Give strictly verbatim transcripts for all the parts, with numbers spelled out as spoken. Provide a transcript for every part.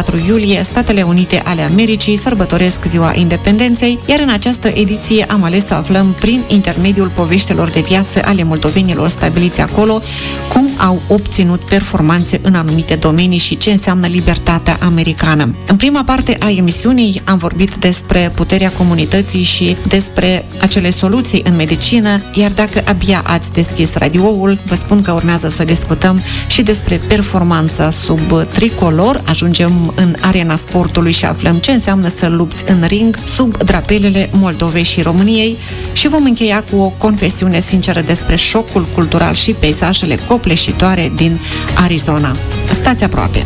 patru iulie, Statele Unite ale Americii sărbătoresc Ziua Independenței, iar în această ediție am ales să aflăm prin intermediul poveștilor de viață ale moldovenilor stabiliți acolo cum au obținut performanțe în anumite domenii și ce înseamnă libertatea americană. În prima parte a emisiunii am vorbit despre puterea comunității și despre acele soluții în medicină, iar dacă abia ați deschis radioul, vă spun că urmează să discutăm și despre performanța sub tricolor. Ajungem în arena sportului și aflăm ce înseamnă să lupți în ring sub drapelele Moldovei și României și vom încheia cu o confesiune sinceră despre șocul cultural și peisajele copleșitoare din Arizona. Stați aproape!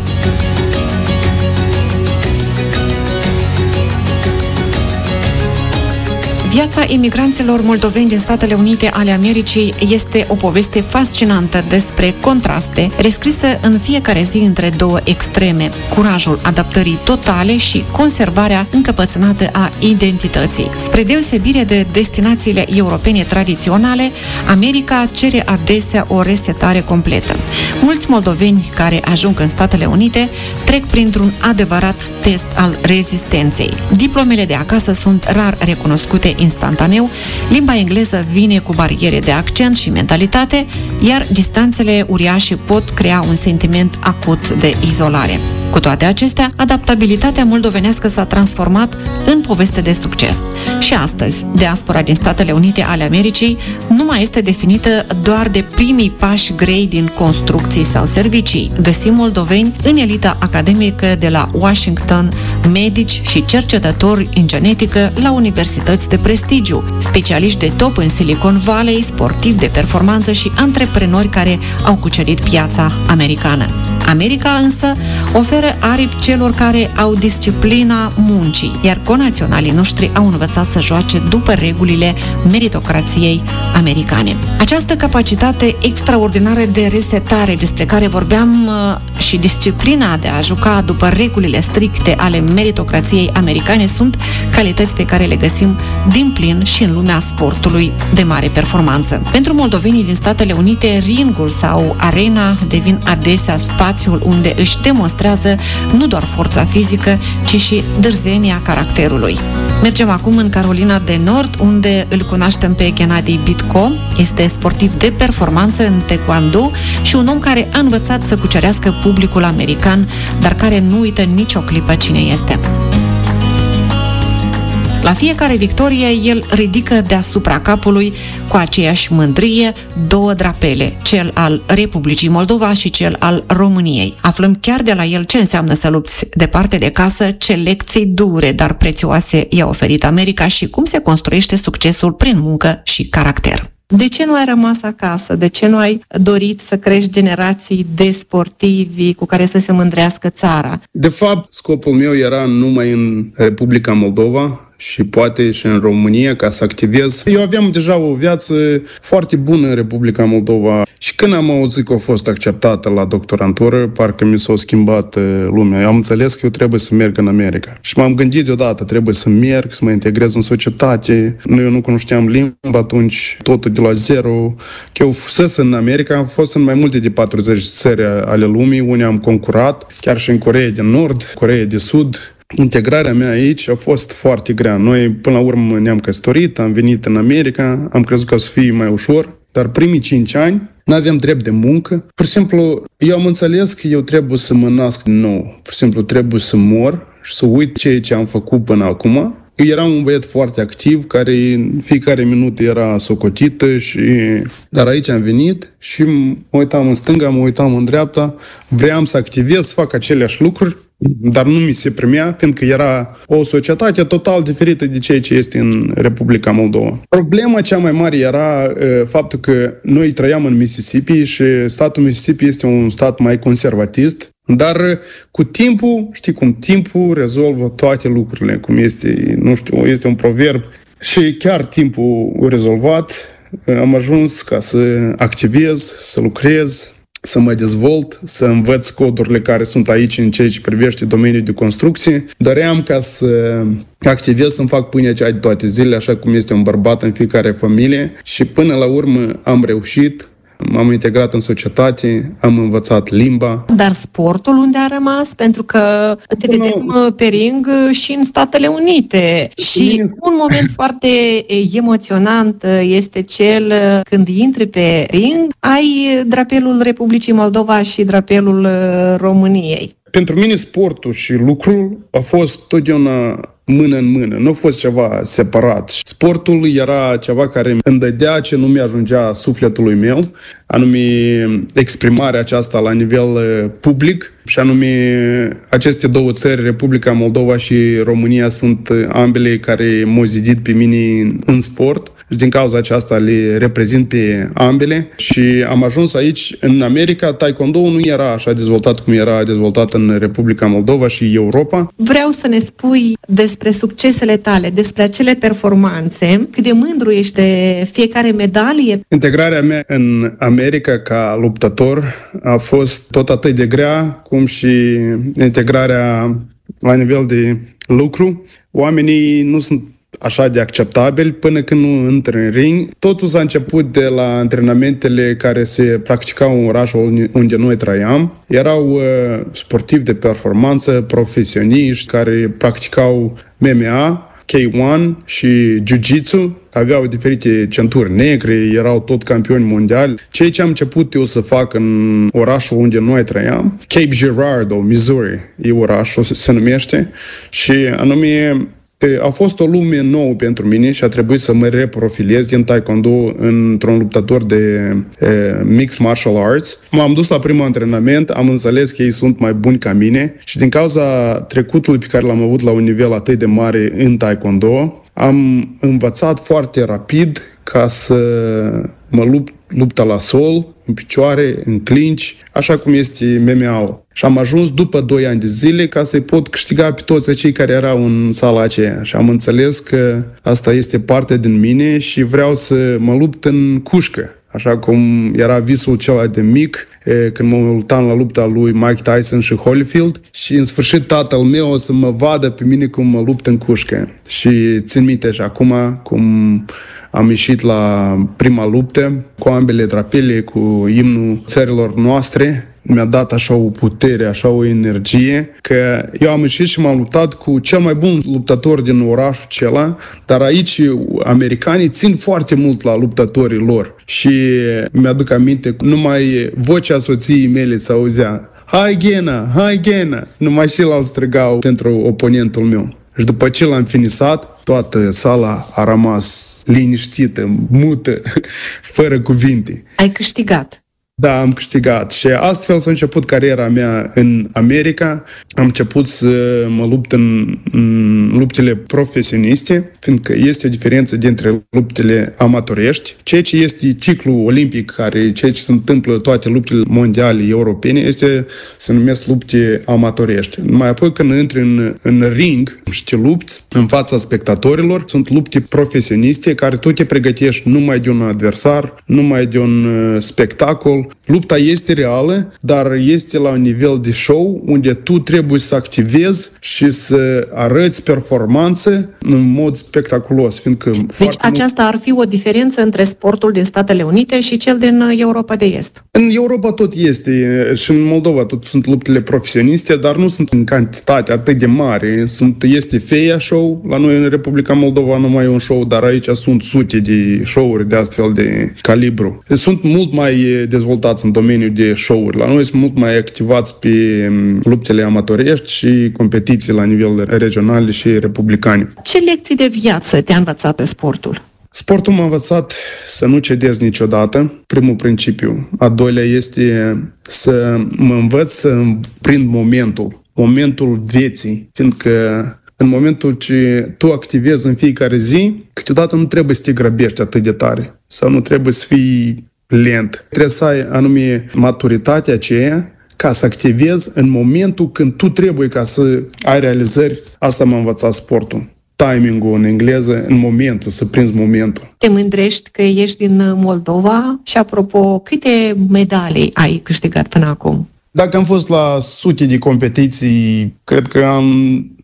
Viața emigranților moldoveni din Statele Unite ale Americii este o poveste fascinantă despre contraste, rescrisă în fiecare zi între două extreme, curajul adaptării totale și conservarea încăpățânată a identității. Spre deosebire de destinațiile europene tradiționale, America cere adesea o resetare completă. Mulți moldoveni care ajung în Statele Unite trec printr-un adevărat test al rezistenței. Diplomele de acasă sunt rar recunoscute instantaneu, limba engleză vine cu bariere de accent și mentalitate, iar distanțele uriașe pot crea un sentiment acut de izolare. Cu toate acestea, adaptabilitatea moldovenească s-a transformat în poveste de succes. Și astăzi, diaspora din Statele Unite ale Americii nu mai este definită doar de primii pași grei din construcții sau servicii. Găsim moldoveni în elita academică de la Washington, medici și cercetători în genetică la universități de prestigiu, specialiști de top în Silicon Valley, sportivi de performanță și antreprenori care au cucerit piața americană. America însă oferă aripi celor care au disciplina muncii, iar conaționalii noștri au învățat să joace după regulile meritocrației americane. Această capacitate extraordinară de resetare despre care vorbeam și disciplina de a juca după regulile stricte ale meritocrației americane sunt calități pe care le găsim din plin și în lumea sportului de mare performanță. Pentru moldovenii din Statele Unite, ringul sau arena devin adesea spațiul unde își demonstrează nu doar forța fizică, ci și dârzenia caracterului. Mergem acum în Carolina de Nord, unde îl cunoaștem pe Gennady Bitko. Este sportiv de performanță în taekwondo și un om care a învățat să cucerească publicul american, dar care nu uită nicio clipă cine este. La fiecare victorie, el ridică deasupra capului cu aceeași mândrie două drapele, cel al Republicii Moldova și cel al României. Aflăm chiar de la el ce înseamnă să lupți departe de casă, ce lecții dure, dar prețioase i-a oferit America și cum se construiește succesul prin muncă și caracter. De ce nu ai rămas acasă? De ce nu ai dorit să crești generații de sportivi cu care să se mândrească țara? De fapt, scopul meu era numai în Republica Moldova și poate și în România ca să activez. Eu aveam deja o viață foarte bună în Republica Moldova și când am auzit că a fost acceptată la doctorantură, parcă mi s-a schimbat lumea. Eu am înțeles că eu trebuie să merg în America. Și m-am gândit deodată, trebuie să merg, să mă integrez în societate. Eu nu cunoșteam limba atunci, totul de la zero. Că eu fusese în America, am fost în mai multe de patruzeci țări ale lumii, unde am concurat, chiar și în Coreea de Nord, Coreea de Sud. Integrarea mea aici a fost foarte grea. Noi, până la urmă, ne-am căsătorit, am venit în America, am crezut că o să fie mai ușor, dar primii cinci ani n-aveam drept de muncă. Pur și simplu, eu am înțeles că eu trebuie să mă nasc din nou. Pur și simplu, trebuie să mor și să uit ceea ce am făcut până acum. Eu eram un băiat foarte activ, care în fiecare minut era socotită, și... dar aici am venit și mă uitam în stânga, mă uitam în dreapta, vreau să activez, să fac aceleași lucruri, dar nu mi se primea, fiindcă era o societate total diferită de ceea ce este în Republica Moldova. Problema cea mai mare era uh, faptul că noi trăiam în Mississippi și statul Mississippi este un stat mai conservatist, dar cu timpul, știi cum, timpul rezolvă toate lucrurile, cum este, nu știu, este un proverb. Și chiar timpul a rezolvat, am ajuns ca să activez, să lucrez, să mă dezvolt, să învăț codurile care sunt aici în ceea ce privește domeniul de construcție. Doream ca să activez, să-mi fac pâinea cea de toate zilele, așa cum este un bărbat în fiecare familie, și până la urmă am reușit. m-am integrat în societate, am învățat limba. Dar sportul unde a rămas? Pentru că te vedem no. pe ring și în Statele Unite. Și un moment foarte emoționant este cel când intri pe ring, ai drapelul Republicii Moldova și drapelul României. Pentru mine sportul și lucrul a fost totdeauna mână în mână, nu a fost ceva separat. Sportul era ceva care îmi dădea ce nu mi-ajungea sufletului meu, anume exprimarea aceasta la nivel public, și anume aceste două țări, Republica Moldova și România, sunt ambele care m-au zidit pe mine în sport. Și din cauza aceasta le reprezint pe ambele și am ajuns aici, în America. Taekwondo nu era așa dezvoltat cum era dezvoltat în Republica Moldova și Europa. Vreau să ne spui despre succesele tale, despre acele performanțe, cât de mândru ești de fiecare medalie. Integrarea mea în America ca luptător a fost tot atât de grea cum și integrarea la nivel de lucru. Oamenii nu sunt așa de acceptabil până când nu intră în ring. Totul s-a început de la antrenamentele care se practicau în orașul unde noi trăiam. Erau uh, sportivi de performanță, profesioniști care practicau M M A, K unu și Jiu-Jitsu, aveau diferite centuri negre, erau tot campioni mondiali. Ceea ce am început eu să fac în orașul unde noi trăiam, Cape Girardeau, Missouri, e orașul, se numește, și anume a fost o lume nouă pentru mine și a trebuit să mă reprofilez din Taekwondo într-un luptător de e, Mixed Martial Arts. M-am dus la primul antrenament, am înțeles că ei sunt mai buni ca mine și din cauza trecutului pe care l-am avut la un nivel atât de mare în Taekwondo, am învățat foarte rapid ca să mă lupt lupta la sol, în picioare, în clinch, așa cum este M M A-ul. Și am ajuns după doi ani de zile ca să-i pot câștiga pe toți cei care erau în sala aceea. Și am înțeles că asta este parte din mine și vreau să mă lupt în cușcă. Așa cum era visul cel de mic, când mă luptam la lupta lui Mike Tyson și Holyfield, și în sfârșit tatăl meu o să mă vadă pe mine cum mă lupt în cușcă. Și țin minte și acum cum am ieșit la prima luptă cu ambele drapele, cu imnul țărilor noastre. Mi-a dat așa o putere, așa o energie, că eu am ieșit și m-am luptat cu cel mai bun luptător din orașul acela, dar aici americanii țin foarte mult la luptătorii lor. Și mi-aduc aminte, numai vocea soției mele se auzea: "Hai Ghena, hai Ghena!" Numai și l-au strigau pentru oponentul meu. Și după ce l-am finisat, toată sala a rămas liniștită, mută, fără cuvinte. Ai câștigat. Da, am câștigat și astfel s-a început cariera mea în America. Am început să mă lupt în, în luptele profesioniste, fiindcă este o diferență dintre luptele amatorești. Ceea ce este ciclul olimpic, care ceea ce se întâmplă toate luptele mondiale europene, este, se numesc lupte amatorești. Mai apoi când intri în, în ring și te lupți în fața spectatorilor, sunt lupte profesioniste care tu te pregătești numai de un adversar, numai de un uh, spectacol. Lupta este reală, dar este la un nivel de show unde tu trebuie să activezi și să arăți performanță în mod spectaculos. Fiindcă deci aceasta ar fi o diferență între sportul din Statele Unite și cel din Europa de Est. În Europa tot este și în Moldova tot sunt luptele profesioniste, dar nu sunt în cantitate atât de mare. Sunt, este Feia show, la noi în Republica Moldova nu mai e un show, dar aici sunt sute de show-uri de astfel de calibru. Sunt mult mai dezvoltați în domeniul de show-uri. La noi sunt mult mai activați pe luptele amatorești și competiții la nivel regional și republicane. Ce lecții de viață te-a învățat pe sportul? Sportul m-a învățat să nu cedez niciodată, primul principiu. A doilea este să mă învăț să prind momentul, momentul vieții, fiindcă în momentul ce tu activezi în fiecare zi, câteodată nu trebuie să te grăbești atât de tare sau nu trebuie să fii lent. Trebuie să ai anume maturitatea aceea ca să activezi în momentul când tu trebuie ca să ai realizări. Asta m-a învățat sportul. Timing-ul în engleză, în momentul, să prinzi momentul. Te mândrești că ești din Moldova și, apropo, câte medalii ai câștigat până acum? Dacă am fost la sute de competiții, cred că am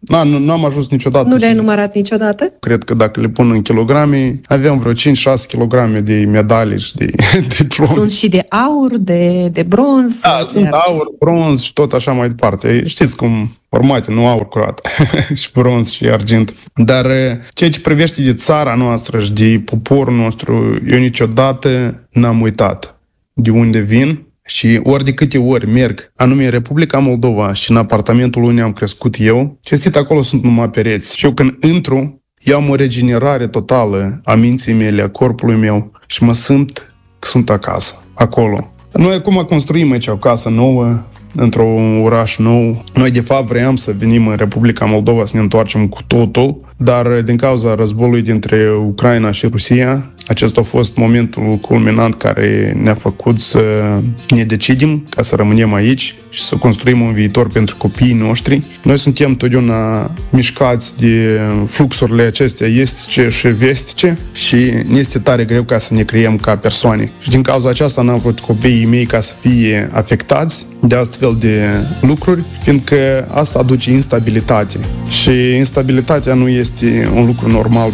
Na, nu, nu am ajuns niciodată. Nu le-ai numărat niciodată? Cred că dacă le pun în kilograme, aveam vreo cinci șase kilograme de medalii și de diplome. Sunt și de aur, de, de bronz? Da, sunt aur, bronz și tot așa mai departe. Știți cum, formate, nu aur curat, și bronz și argint. Dar ceea ce privește de țara noastră și de poporul nostru, eu niciodată n-am uitat de unde vin. Și ori de câte ori merg, anume în Republica Moldova și în apartamentul unde am crescut eu, cinstit acolo sunt numai pereți. Și eu când intru, eu am o regenerare totală a minții mele, a corpului meu și mă simt că sunt acasă, acolo. Noi acum construim aici o casă nouă, într-un oraș nou. Noi, de fapt, vreau să venim în Republica Moldova să ne întoarcem cu totul, dar din cauza războiului dintre Ucraina și Rusia, acesta a fost momentul culminant care ne-a făcut să ne decidem ca să rămânem aici și să construim un viitor pentru copiii noștri. Noi suntem totdeauna mișcați de fluxurile acestea estice și vestice și ne este tare greu ca să ne creăm ca persoane. Și din cauza aceasta n-am vrut copiii mei ca să fie afectați de astfel de lucruri, fiindcă asta aduce instabilitate. Și instabilitatea nu este un lucru normal.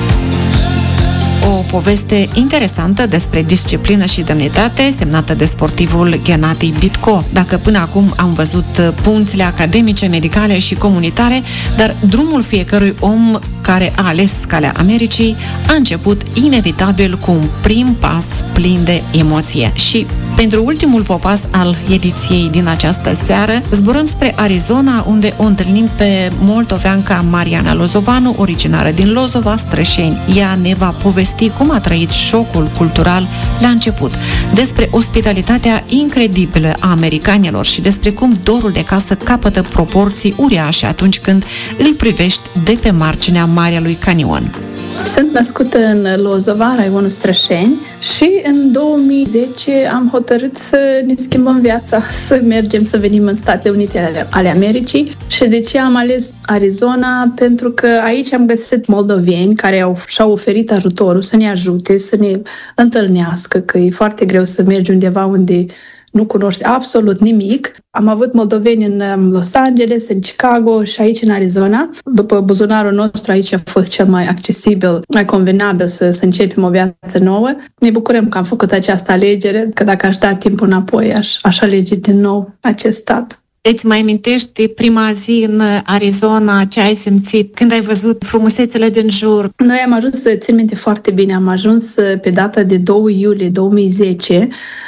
O poveste interesantă despre disciplină și demnitate, semnată de sportivul Gennady Bitko. Dacă până acum am văzut punțile academice, medicale și comunitare, dar drumul fiecărui om care a ales calea Americii a început inevitabil cu un prim pas plin de emoție. Și pentru ultimul popas al ediției din această seară, zburăm spre Arizona, unde o întâlnim pe moldoveanca Mariana Lozovanu, originară din Lozova, Strășeni. Ea ne va povesti cum a trăit șocul cultural la început, despre ospitalitatea incredibilă a americanilor și despre cum dorul de casă capătă proporții uriașe atunci când îl privești de pe marginea Marelui Canion. Sunt născută în Lozova, raionul Strășeni, și în două mii zece am hotărât să ne schimbăm viața, să mergem, să venim în Statele Unite ale, ale Americii. Și de ce am ales Arizona? Pentru că aici am găsit moldoveni care au, și-au oferit ajutorul să ne ajute, să ne întâlnească, că e foarte greu să mergi undeva unde nu cunoști absolut nimic. Am avut moldoveni în Los Angeles, în Chicago și aici în Arizona. După buzunarul nostru, aici a fost cel mai accesibil, mai convenabil să, să începem o viață nouă. Ne bucurăm că am făcut această alegere, că dacă aș da timpul înapoi, aș, aș alege din nou acest stat. Îți mai amintești prima zi în Arizona, ce ai simțit când ai văzut frumusețele din jur? Noi am ajuns, țin minte foarte bine, am ajuns pe data de doi iulie două mii zece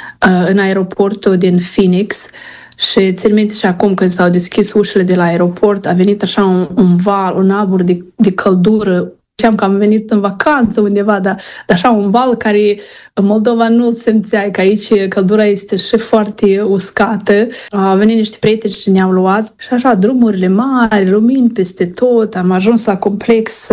în aeroportul din Phoenix și țin minte și acum când s-au deschis ușile de la aeroport, a venit așa un, un val, un abur de, de căldură. Știam că am venit în vacanță undeva, dar, dar așa un val care în Moldova nu-l simțeai, că aici căldura este și foarte uscată. Au venit niște prieteni și ne-au luat și așa drumurile mari, lumini peste tot, am ajuns la complex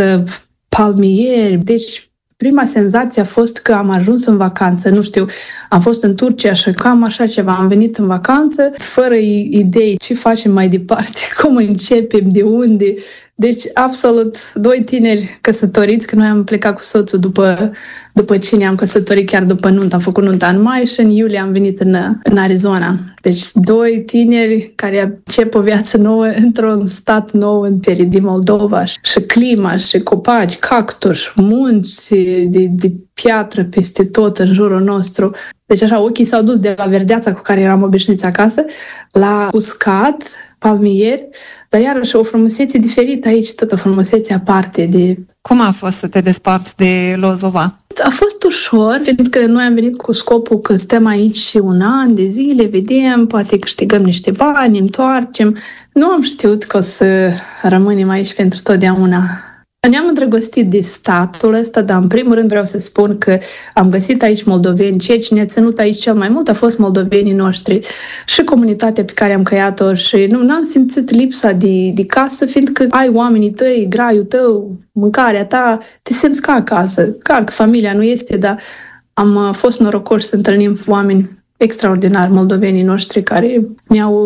palmieri, deci prima senzație a fost că am ajuns în vacanță, nu știu, am fost în Turcia și cam așa ceva, am venit în vacanță, fără idei ce facem mai departe, cum începem, de unde. Deci, absolut, doi tineri căsătoriți, că noi am plecat cu soțul după, după ce ne-am căsătorit, chiar după nuntă. Am făcut nunta în mai și în iulie am venit în, în Arizona. Deci, doi tineri care încep o viață nouă într-un stat nou, în teritoriul din Moldova. Și clima, și copaci, cactus, munți de, de piatră peste tot în jurul nostru. Deci, așa, ochii s-au dus de la verdeața cu care eram obișnuiți acasă, la uscat, palmieri, dar iarăși o frumusețe diferită aici, tot o frumusețe aparte de... Cum a fost să te desparți de Lozova? A fost ușor, pentru că noi am venit cu scopul că stăm aici un an de zile, vedem, poate câștigăm niște bani, întoarcem. Nu am știut că o să rămânem aici pentru totdeauna. Ne-am îndrăgostit de statul ăsta, dar în primul rând vreau să spun că am găsit aici moldoveni. Ceea ce ne-a ținut aici cel mai mult a fost moldovenii noștri și comunitatea pe care am creat-o și nu am simțit lipsa de, de casă, fiindcă ai oamenii tăi, graiul tău, mâncarea ta, te simți ca acasă. Clar că familia nu este, dar am fost norocoși să întâlnim oameni extraordinari, moldovenii noștri, care ne-au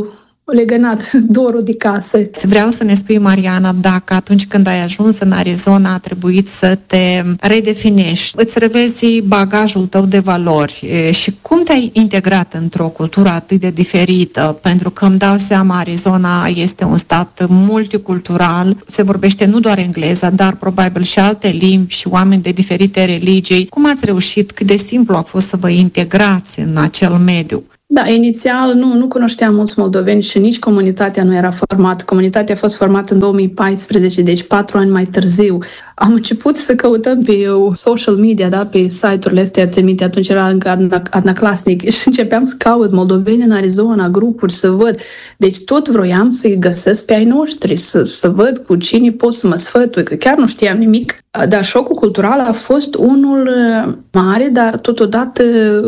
legănat dorul de casă. Vreau să ne spui, Mariana, dacă atunci când ai ajuns în Arizona a trebuit să te redefinești, îți revezi bagajul tău de valori și cum te-ai integrat într-o cultură atât de diferită, pentru că îmi dau seama, Arizona este un stat multicultural, se vorbește nu doar engleza, dar probabil și alte limbi și oameni de diferite religii. Cum ați reușit, cât de simplu a fost să vă integrați în acel mediu? Da, inițial nu, nu cunoșteam mulți moldoveni și nici comunitatea nu era formată. Comunitatea a fost formată în două mii paisprezece, deci patru ani mai târziu. Am început să căutăm pe social media, da, pe site-urile astea, țin minte, atunci era încă Adnaclasnic și începeam să caut moldoveni în Arizona, grupuri, să văd. Deci tot vroiam să-i găsesc pe ai noștri, să, să văd cu cine pot să mă sfătui, că chiar nu știam nimic. Dar șocul cultural a fost unul mare, dar totodată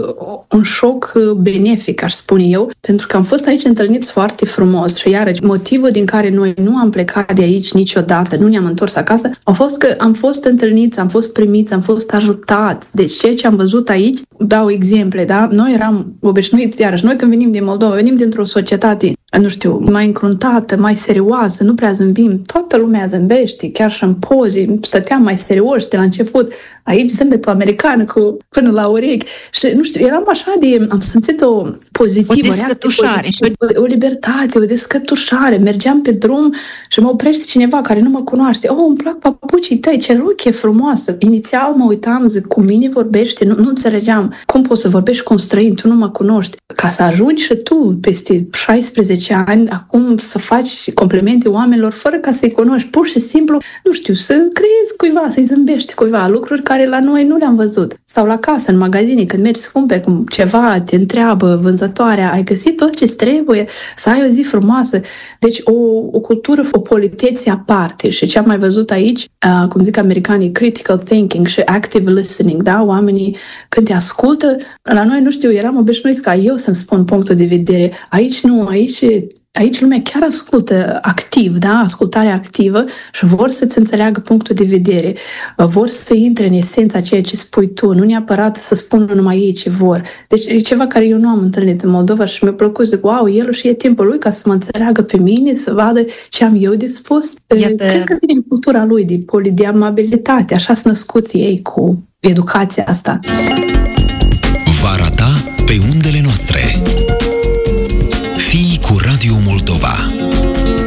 un șoc benefic, aș spune eu, pentru că am fost aici întâlniți foarte frumos și iarăși motivul din care noi nu am plecat de aici niciodată, nu ne-am întors acasă, a fost că am fost întâlniți, am fost primiți, am fost ajutați. Deci ceea ce am văzut aici, dau exemple, da? Noi eram obișnuiți, iarăși, noi când venim din Moldova, venim dintr-o societate, nu știu, mai încruntată, mai serioasă, nu prea zâmbim, toată lumea zâmbește, chiar și în poze, stăteam mai serioși de la început. Aici zâmbetul american cu până la urechi și, nu știu, eram așa de, am simțit-o pozitivă, o descătușare, o, o libertate, o descătușare. Mergeam pe drum și mă oprește cineva care nu mă cunoaște. Oh, îmi plac papucii tăi, ce rochie frumoasă. Inițial mă uitam, zic, cu mine vorbește, nu, nu înțelegeam. Cum poți să vorbești cu un străin, tu nu mă cunoști. Ca să ajungi și tu peste șaisprezece ani, acum să faci complimente oamenilor fără ca să-i cunoști, pur și simplu, nu știu, să creezi cuiva, să-i zâmbești cuiva, lucruri care la noi nu le-am văzut. Sau la casă, în magazine, când mergi să cumperi ceva, te întreabă vânzătoarea, ai găsit tot ce trebuie, să ai o zi frumoasă. Deci o, o cultură, o politețe aparte. Și ce am mai văzut aici, uh, cum zic americanii, critical thinking și active listening, da? Oamenii când te ascultă, la noi, nu știu, eram obișnuiți ca eu să-mi spun punctul de vedere. Aici nu, aici Aici lumea chiar ascultă activ, da? Ascultarea activă și vor să-ți înțeleagă punctul de vedere, vor să intre în esența ceea ce spui tu, nu neapărat să spună numai ei ce vor. Deci e ceva care eu nu am întâlnit în Moldova și mi-a plăcut, zic, wow, el și e timpul lui ca să mă înțeleagă pe mine, să vadă ce am eu de spus. Iată... Cred că vine în cultura lui de, de amabilitate, așa sunt născuți ei cu educația asta. Vara ta pe undele noastre.